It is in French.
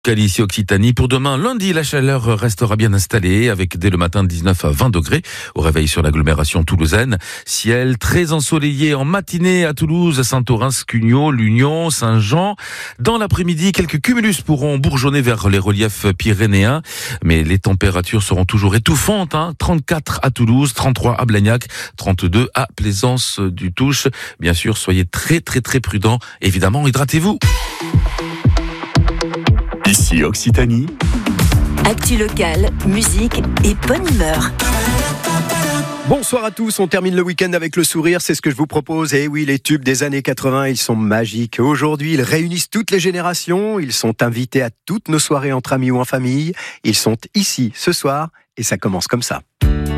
Ici Occitanie. Pour demain, lundi, la chaleur restera bien installée avec dès le matin 19 à 20 degrés au réveil sur l'agglomération toulousaine. Ciel très ensoleillé en matinée à Toulouse, Saint-Orens, Cugnaux, l'Union, Saint-Jean. Dans l'après-midi, quelques cumulus pourront bourgeonner vers les reliefs pyrénéens, mais les températures seront toujours étouffantes. 34 à Toulouse, 33 à Blagnac, 32 à Plaisance du Touche. Bien sûr, soyez très prudents. Évidemment, hydratez-vous. Ici Occitanie. Actu locale, musique et bonne humeur. Bonsoir à tous, on termine le week-end avec le sourire, c'est ce que je vous propose. Et oui, les tubes des années 80, ils sont magiques. Aujourd'hui, ils réunissent toutes les générations, ils sont invités à toutes nos soirées entre amis ou en famille. Ils sont ici ce soir et ça commence comme ça.